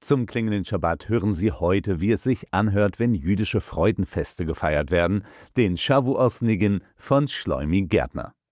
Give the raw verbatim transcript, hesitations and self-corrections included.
Zum klingenden Schabbat hören Sie heute, wie es sich anhört, wenn jüdische Freudenfeste gefeiert werden, den Shavuos Niggin von Shloimi Gärtner.